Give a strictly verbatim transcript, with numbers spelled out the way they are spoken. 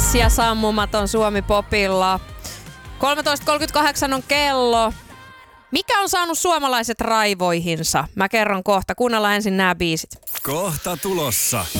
Kiss ja Sammumaton Suomi Popilla. kolmetoista kolmekymmentäkahdeksan on kello. Mikä on saanut suomalaiset raivoihinsa? Mä kerron kohta. Kuunnellaan ensin nämä biisit. Kohta tulossa.